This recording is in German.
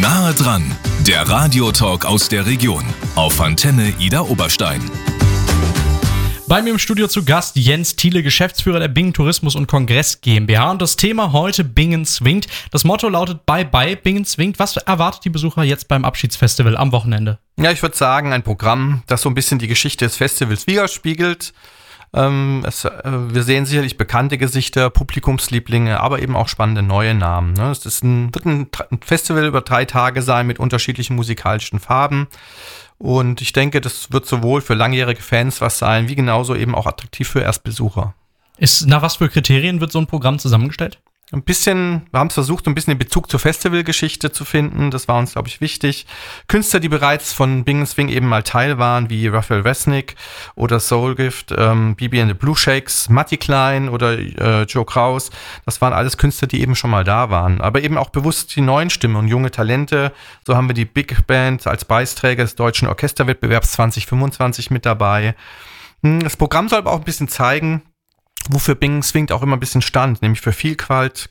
Nahe dran, der Radiotalk aus der Region auf Antenne Ida Oberstein. Bei mir im Studio zu Gast Jens Thiele, Geschäftsführer der Bingen Tourismus und Kongress GmbH. Und das Thema heute Bingen swingt. Das Motto lautet Bye Bye Bingen swingt. Was erwartet die Besucher jetzt beim Abschiedsfestival am Wochenende? Ja, ich würde sagen, ein Programm, das so ein bisschen die Geschichte des Festivals widerspiegelt. Wir sehen sicherlich bekannte Gesichter, Publikumslieblinge, aber eben auch spannende neue Namen. Es wird ein Festival über 3 Tage sein mit unterschiedlichen musikalischen Farben. Und ich denke, das wird sowohl für langjährige Fans was sein, wie genauso eben auch attraktiv für Erstbesucher. Nach was für Kriterien wird so ein Programm zusammengestellt? Wir haben es versucht, ein bisschen den Bezug zur Festivalgeschichte zu finden. Das war uns, glaube ich, wichtig. Künstler, die bereits von Bingen Swing eben mal Teil waren, wie Raphael Resnick oder Soulgift, BB and the Blue Shakes, Matti Klein oder Joe Kraus. Das waren alles Künstler, die eben schon mal da waren. Aber eben auch bewusst die neuen Stimmen und junge Talente. So haben wir die Big Band als Preisträger des Deutschen Orchesterwettbewerbs 2025 mit dabei. Das Programm soll aber auch ein bisschen zeigen, wofür Bingen Swingt auch immer ein bisschen stand, nämlich für Vielfalt,